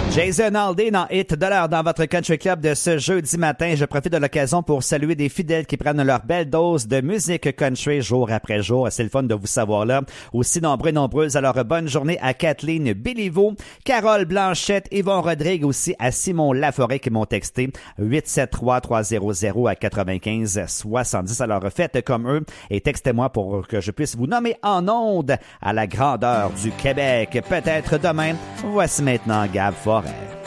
Jason Aldean dans Hit de l'heure dans votre Country Club de ce jeudi matin. Je profite de l'occasion pour saluer des fidèles qui prennent leur belle dose de musique country jour après jour. C'est le fun de vous savoir là. Aussi nombreux et nombreuses. Alors, bonne journée à Kathleen Béliveau, Carole Blanchette, Yvon Rodrigue, aussi à Simon Laforêt qui m'ont texté 873-300-95-70. Alors, faites comme eux et textez-moi pour que je puisse vous nommer en ondes à la grandeur du Québec. Peut-être demain. Voici maintenant Gab Forêt.